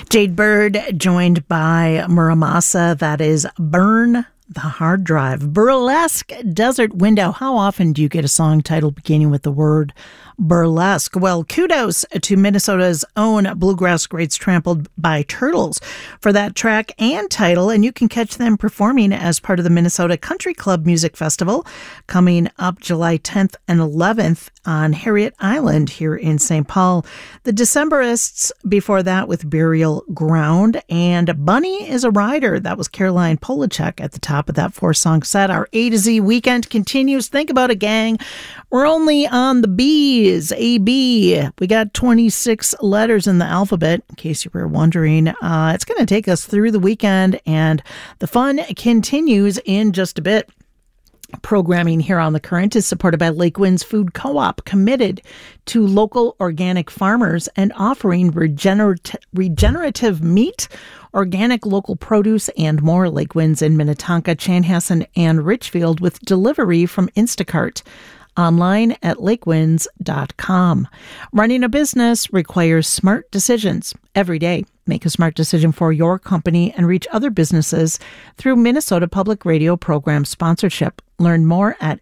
Jade Bird joined by Muramasa. That is Burn the Hard Drive. Burlesque Desert Window. How often do you get a song title beginning with the word burlesque? Well, kudos to Minnesota's own bluegrass greats Trampled by Turtles for that track and title, and you can catch them performing as part of the Minnesota Country Club Music Festival coming up July 10th and 11th on Harriet Island here in St. Paul. The Decemberists before that with Burial Ground, and Bunny is a Rider. That was Caroline Polachek at the top of that 4-song set. Our A to Z weekend continues. Think about it, gang. We're only on the B's, A-B. We got 26 letters in the alphabet, in case you were wondering. It's going to take us through the weekend, and the fun continues in just a bit. Programming here on The Current is supported by Lake Winds Food Co-op, committed to local organic farmers and offering regenerative meat, organic local produce, and more. Lake Winds in Minnetonka, Chanhassen, and Richfield with delivery from Instacart. Online at lakewinds.com. Running a business requires smart decisions every day. Make a smart decision for your company and reach other businesses through Minnesota Public Radio program sponsorship. Learn more at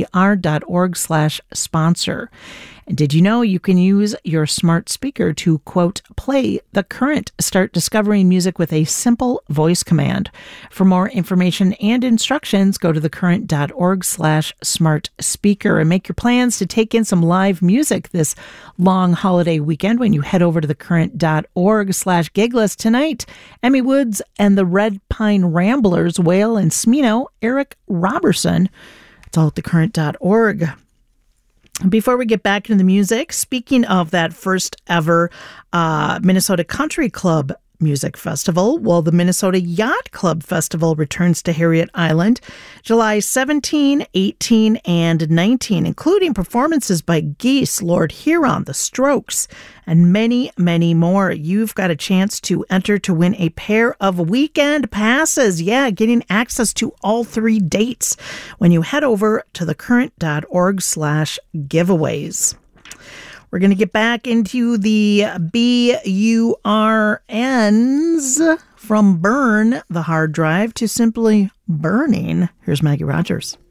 mpr.org/sponsor. And did you know you can use your smart speaker to, quote, play The Current? Start discovering music with a simple voice command. For more information and instructions, go to thecurrent.org/smart speaker and make your plans to take in some live music this long holiday weekend when you head over to thecurrent.org/giglist. Tonight, Emmy Woods and the Red Pine Ramblers wail and Smino, Eric Robertson. It's all at thecurrent.org. Before we get back into the music, speaking of that first ever Minnesota Country Club Music Festival, well, the Minnesota Yacht Club Festival returns to Harriet Island July 17, 18, and 19, including performances by Geese, Lord Huron, The Strokes, and many, many more. You've got a chance to enter to win a pair of weekend passes. Yeah, getting access to all 3 dates when you head over to thecurrent.org/giveaways. We're going to get back into the BURNs from Burn the Hard Drive to simply burning. Here's Maggie Rogers.